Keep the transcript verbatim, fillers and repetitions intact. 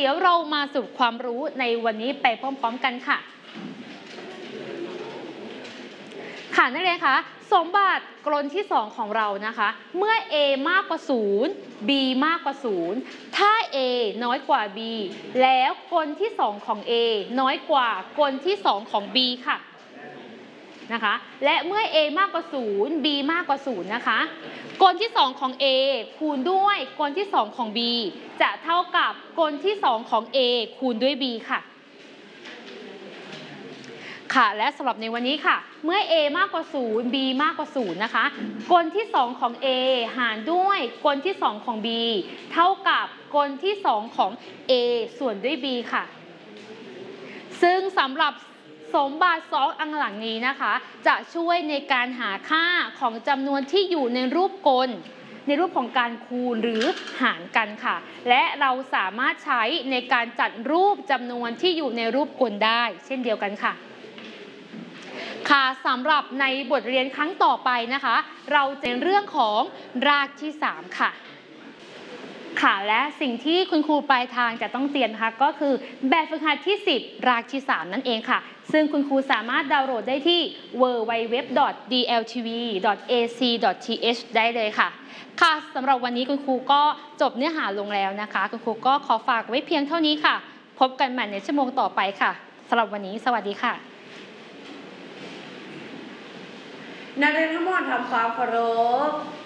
ดี๋ยวเรามาสรุปความรู้ในวันนี้ไปพร้อมๆกันค่ะค่ะนักเรียนคะสมบัติกลที่สองของเรานะคะเมื่อ a มากกว่าศูนย์ b มากกว่าศูนย์ถ้า a น้อยกว่า b แล้วกลที่สองของ a น้อยกว่ากลที่สองของ b ค่ะนะคะและเมื่อ a มากกว่าศูนย์ b มากกว่าศูนย์นะคะกลที่สองของ a คูณด้วยกลที่สองของ b จะเท่ากับกลที่สองของ a คูณด้วย b ค่ะค่ะและสำหรับในวันนี้ค่ะเมื่อ a มากกว่าศูนย์ b มากกว่าศูนย์นะคะกลที่สองของ a หารด้วยกลที่สองของ b เท่ากับกลที่สองของ a ส่วนด้วย b ค่ะซึ่งสำหรับสมบัติสองอันหลังนี้นะคะจะช่วยในการหาค่าของจำนวนที่อยู่ในรูปกลในรูปของการคูณหรือหารกันค่ะและเราสามารถใช้ในการจัดรูปจำนวนที่อยู่ในรูปกลได้เช่นเดียวกันค่ะค่ะสำหรับในบทเรียนครั้งต่อไปนะคะเราจะเรื่องของรากที่สามค่ะค่ะและสิ่งที่คุณครูปลายทางจะต้องเตรียมนะคะก็คือแบบฝึกหัดที่สิบรากที่สามนั่นเองค่ะซึ่งคุณครูสามารถดาวน์โหลดได้ที่ ดับเบิลยู ดับเบิลยู ดับเบิลยู ดอท ดี แอล ที วี ดอท เอ ซี ดอท ที เอช ได้เลยค่ะค่ะสำหรับวันนี้คุณครูก็จบเนื้อหาลงแล้วนะคะคุณครูก็ขอฝากไว้เพียงเท่านี้ค่ะพบกันใหม่ในชั่วโมงต่อไปค่ะสำหรับวันนี้สวัสดีค่ะนักเรียนทั้งหมดทำความเคารพ